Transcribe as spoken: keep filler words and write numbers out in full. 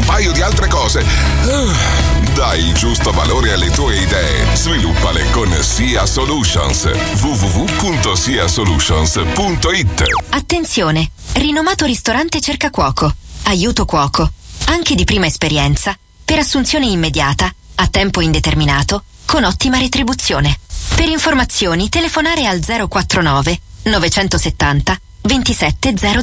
paio di altre cose. Dai il giusto valore alle tue idee. Sviluppale con Sia Solutions. w w w punto sia solutions punto i t. Attenzione! Rinomato ristorante cerca cuoco. Aiuto cuoco. Anche di prima esperienza. Per assunzione immediata. A tempo indeterminato. Con ottima retribuzione. Per informazioni telefonare al zero quattro nove nove settanta ventisette zero